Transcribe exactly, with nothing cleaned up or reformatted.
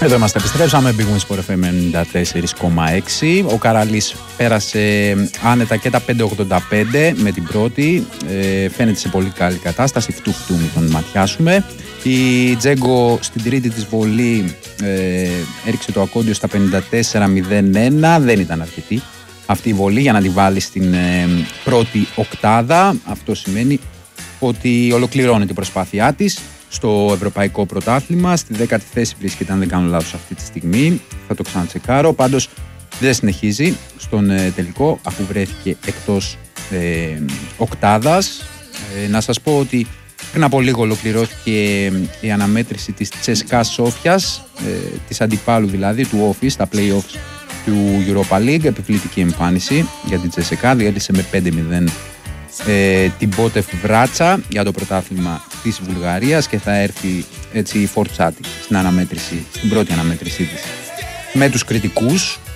Εδώ είμαστε, επιστρέψαμε, Big Win Sport εφ εμ ενενήντα τέσσερα κόμμα έξι. Ο Καραλής πέρασε άνετα και τα πέντε ογδόντα πέντε με την πρώτη. Ε, φαίνεται σε πολύ καλή κατάσταση, φτού φτού μην τον ματιάσουμε. Η Τζέγκο στην τρίτη της βολή ε, έριξε το ακόντιο στα πενήντα τέσσερα μηδέν ένα. Δεν ήταν αρκετή αυτή η βολή για να τη βάλει στην ε, πρώτη οκτάδα. Αυτό σημαίνει ότι ολοκληρώνει την προσπάθειά της στο Ευρωπαϊκό Πρωτάθλημα. Στη δέκατη θέση βρίσκεται, αν δεν κάνω λάθος, αυτή τη στιγμή. Θα το ξανατσεκάρω. Πάντως δεν συνεχίζει στον ε, τελικό, αφού βρέθηκε εκτός ε, οκτάδας. Ε, να σας πω ότι πριν από λίγο ολοκληρώθηκε η αναμέτρηση της Τσεσκά Σόφιας, ε, της αντιπάλου δηλαδή του Office, τα play-offs του Europa League. Επιβλητική εμφάνιση για την Τσεσκά, διέλυσε με πέντε μηδέν ε, την Μπότεφ Βράτσα για το πρωτάθλημα της Βουλγαρίας και θα έρθει έτσι η Φορτσάτη στην αναμέτρηση, στην πρώτη αναμέτρησή της με τους κριτικούς